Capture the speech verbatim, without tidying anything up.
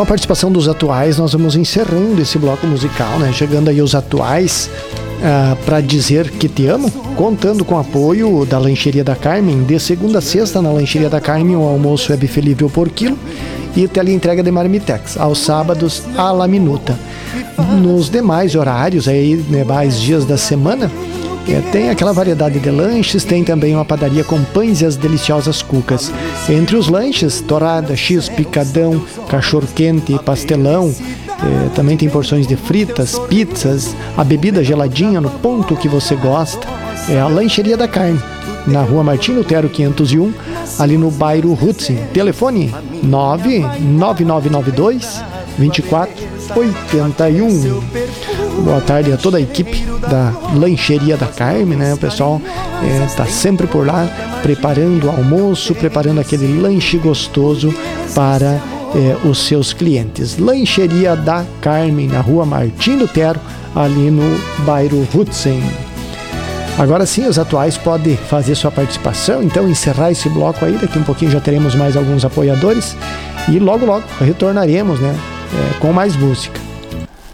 Com a participação dos atuais, nós vamos encerrando esse bloco musical, né? Chegando aí os atuais uh, para dizer que te amo, contando com o apoio da Lancheria da Carmen. De segunda a sexta, na Lancheria da Carmen, o almoço é buffet livre por quilo e teleentrega de marmitex. Aos sábados, à la minuta. Nos demais horários, aí, demais dias da semana, É, tem aquela variedade de lanches, tem também uma padaria com pães e as deliciosas cucas. Entre os lanches, torrada, x, picadão, cachorro-quente, pastelão, é, também tem porções de fritas, pizzas, a bebida geladinha no ponto que você gosta. É a Lancheria da Carne, na Rua Martim Lutero quinhentos e um, ali no bairro Hudson. Telefone nove nove nove nove dois, dois quatro oito um. Boa tarde a toda a equipe da Lancheria da Carmen, né? O pessoal está é, sempre por lá, preparando o almoço, preparando aquele lanche gostoso para é, os seus clientes. Lancheria da Carmen, na Rua Martim Lutero, ali no bairro Hudson. Agora sim, os atuais podem fazer sua participação, então encerrar esse bloco aí, daqui um pouquinho já teremos mais alguns apoiadores e logo logo retornaremos, né, é, com mais música.